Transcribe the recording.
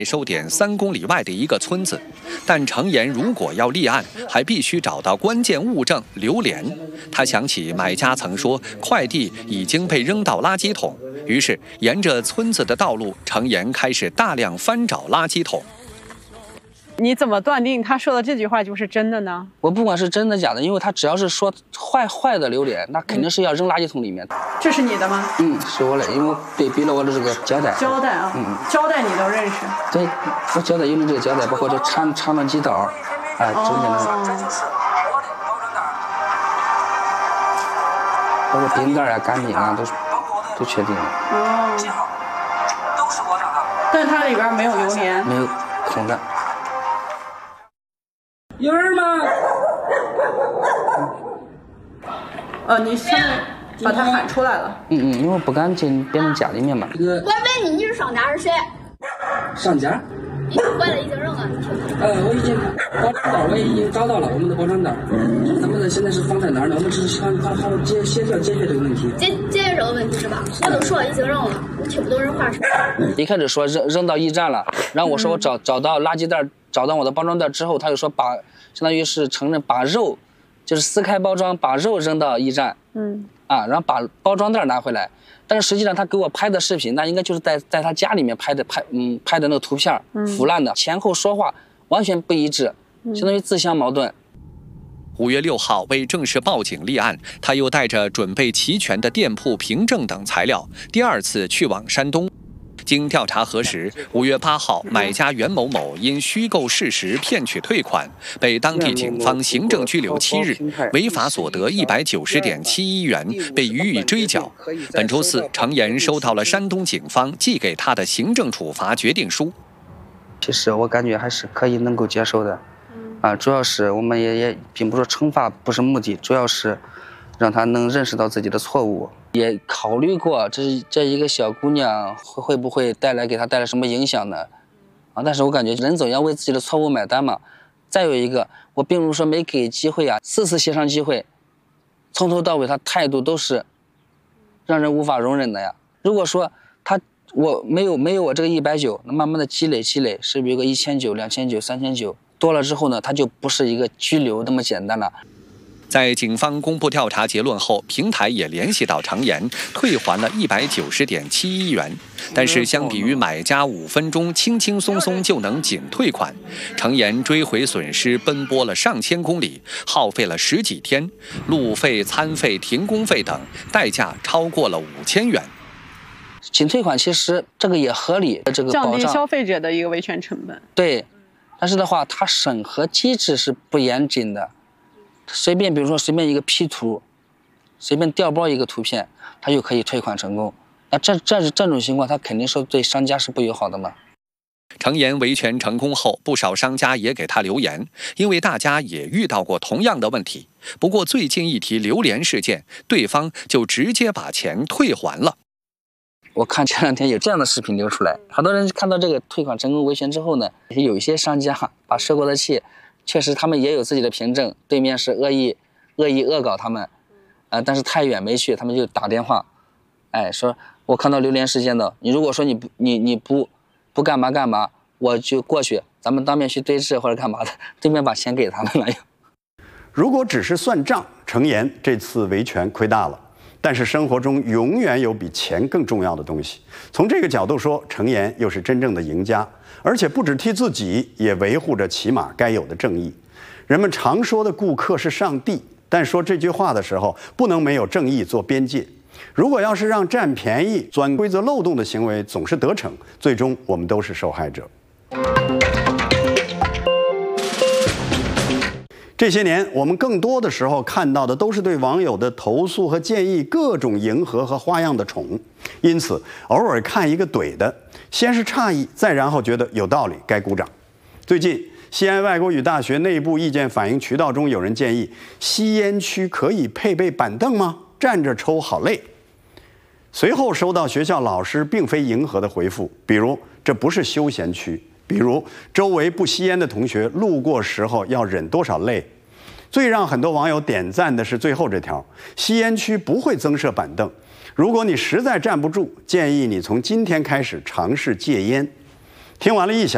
收点3公里外的一个村子，但程岩如果要立案，还必须找到关键物证榴莲。他想起买家曾说快递已经被扔到垃圾桶，于是沿着村子的道路，程岩开始大量翻找垃圾桶。 你怎么断定他说的这句话就是真的呢？ 我不管是真的假的，因为他只要是说坏的榴莲，那肯定是要扔垃圾桶里面。 这是你的吗？ 是我的，因为我给了我的这个胶带。 胶带啊，胶带你都认识？ 对，我胶带用的这个胶带，包括这长了几道，中间的，包括冰袋啊、干冰啊，都确定了。 但它里边没有榴莲， 没有空的。 有人吗？ 你现在把他喊出来了。 因为我不敢进别人家里面嘛。 我问你是商家是谁？ 商家。 坏了已经扔了。 我已经包装袋我也已经找到了，我们的包装袋。咱们现在是放在哪儿呢？我们只是想好好解决这个问题。 解决这个问题是吧？我都说已经扔了，我听不懂人话说。 一开始说扔到驿站了，然后我说我找到垃圾袋，找到我的包装袋之后，他就说相当于是承认把肉，就是撕开包装，把肉扔到驿站，然后把包装袋拿回来。但是实际上他给我拍的视频，那应该就是在他家里面拍的那个图片，腐烂的，前后说话完全不一致，相当于自相矛盾。 5月6号，为正式报警立案，他又带着准备齐全的店铺凭证等材料，第2次去往山东。经调查核实，5月8号，买家袁某某因虚构事实骗取退款，被当地警方行政拘留7日，违法所得190.71元，被予以追缴。本周4，程岩收到了山东警方寄给他的行政处罚决定书。 其实我感觉还是可以能够接受的，主要是我们也并不是惩罚不是目的，主要是让他能认识到自己的错误。也考虑过这一个小姑娘会不会给她带来什么影响呢？但是我感觉人总要为自己的错误买单嘛。再有一个，我并不是说没给机会啊，4次协商机会，从头到尾他态度都是让人无法容忍的呀。如果说我没有我这个190，那慢慢的积累，是不是有个1900、2900、3900多了之后呢，他就不是一个拘留那么简单了。 在警方公布调查结论后，平台也联系到程岩，退还了190.71元。但是相比于买家5分钟轻轻松松就能仅退款，程岩追回损失奔波了上千公里，耗费了10几天，路费、餐费、停工费等，代价超过了5000元。 仅退款其实这个也合理，这个降低消费者的一个维权成本。 对，但是的话，它审核机制是不严谨的。比如说随便一个 P 图，随便调包一个图片，他就可以退款成功。那这种情况，他肯定是对商家是不友好的嘛。 程岩维权成功后，不少商家也给他留言，因为大家也遇到过同样的问题。不过最近一提榴莲事件，对方就直接把钱退还了。 我看前2天有这样的视频流出来，很多人看到这个退款成功维权之后呢，有一些商家把收过的气。确实，他们也有自己的凭证，对面是恶意恶搞他们，但是太远没去，他们就打电话，说我看到榴莲事件的，你如果说你不干嘛，我就过去，咱们当面去对质或者干嘛的，对面把钱给他们了。 如果只是算账，程岩这次维权亏大了。但是生活中永远有比钱更重要的东西。从这个角度说，程岩又是真正的赢家，而且不只替自己，也维护着起码该有的正义。人们常说的顾客是上帝，但说这句话的时候，不能没有正义做边界。如果要是让占便宜、钻规则漏洞的行为总是得逞，最终我们都是受害者。这些年，我们更多的时候看到的都是对网友的投诉和建议各种迎合和花样的宠，因此偶尔看一个怼的，先是诧异，再然后觉得有道理，该鼓掌。最近，西安外国语大学内部意见反映渠道中有人建议，吸烟区可以配备板凳吗？站着抽好累。随后收到学校老师并非迎合的回复，比如这不是休闲区。比如周围不吸烟的同学路过时候要忍多少泪。最让很多网友点赞的是最后这条：吸烟区不会增设板凳，如果你实在站不住，建议你从今天开始尝试戒烟。听完了一想，